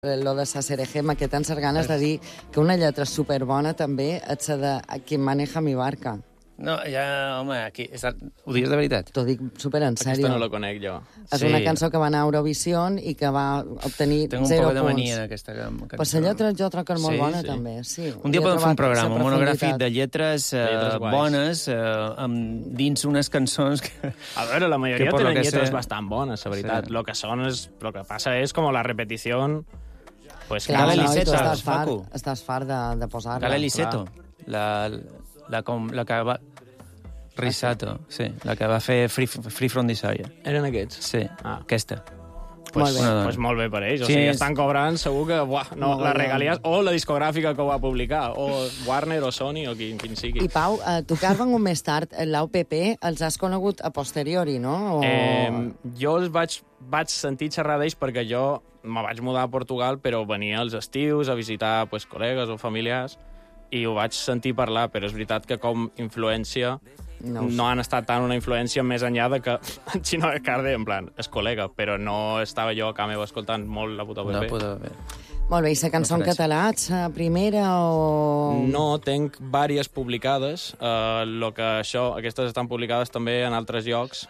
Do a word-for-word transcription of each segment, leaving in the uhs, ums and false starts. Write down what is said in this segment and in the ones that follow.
Lo de sa Ceregema, que tants ganes de dir que una lletra superbona també és la de Quien maneja mi barca. No, ja, home, aquí... Ho dius de veritat? T'ho dic super en sèrio. Aquesta no la conec jo. És sí. Una cançó que va anar a Eurovision i que va obtenir Tengo zero un poc de punts. mania d'aquesta cançó. Pues la lletra jo trobo que és molt Sí, bona, sí. també. Sí. Un dia podem fer un programa, un monogràfic de lletres, eh, lletres guais. bones, eh, amb, dins unes cançons que... A veure, la majoria Que por lo tenen que lletres sé- bastant bones, la veritat. Sí. Lo que són és... Lo que passa és com la repetició... Pues Clar, Gala no, i tu Liceto, estàs fart, Facu. estàs fart de, de posar-la. Gala Liceto, la, la, com, la que va... Risato, sí, la que va fer Free, Free From Desire. Eren aquests? Sí, Ah. aquesta. Molt bé. Una dona. Pues molt bé per ells. O Sí, sigui, és- estan cobrant segur que... Buah, no, Molt les bé. regalies... O la discogràfica que ho va publicar, o Warner, o Sony, o qui, quin sigui. I Pau, eh, tu que has vengut més tard, l'A U P P els has conegut a posteriori, no? O... Eh, jo els vaig, vaig sentir xerrar d'ells perquè jo me vaig mudar a Portugal, però venia als estius a visitar pues, col·legues o familiars i ho vaig sentir parlar, però és veritat que com influència No no, ho sé. no han estat tant una influència més enllà de que Chino de Carde, en plan, és col·lega, però no estava jo a casa meva escoltant molt la puta No P P. puc haver. Molt bé, i la cançó en Referència. català, ets la primera o... No, tenc vàries publicades, eh, lo que això, aquestes estan publicades també en altres llocs,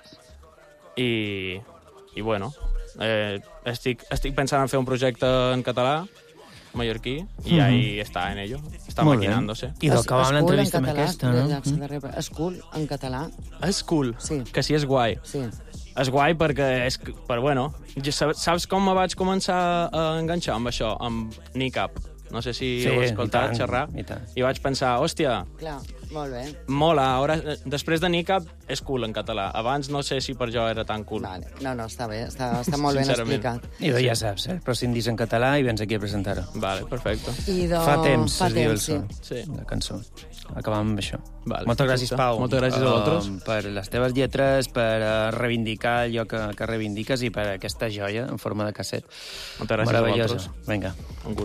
i, i bueno, eh, estic, estic pensant en fer un projecte en català, mallorquí, i Mhm. ahí està en ello, està Molt bé. maquinándose. I d'acabar amb l'entrevista amb aquesta, no? no? Escool en català, És cool, Sí. que sí és guai. sí. És guai perquè, és, per, bueno, jo sab- saps com me vaig començar a enganxar amb això, amb Niqab? No sé si Sí, heu i escoltat tant, xerrar. i tant. I vaig pensar, hòstia, Clar, molt bé. mola, ara, després de Niqab és cool en català. Abans no sé si per jo era tan cool. Vale. No, no, està bé, està, està molt ben Sincerament. explicat. I ja saps, eh? Prescindis en català i vens aquí a presentar-ho. Vale, perfecte. I de... Fa temps, fa es diu el temps, so, sí. la cançó. Acabem amb això. Vale, Moltes gràcies, perfecte. Pau. Moltes gràcies a vosaltres. Um, per les teves lletres, per uh, reivindicar allò que, que reivindiques i per aquesta joia en forma de casset. Moltes gràcies a Meravellosa. vosaltres. Vinga. Un gust.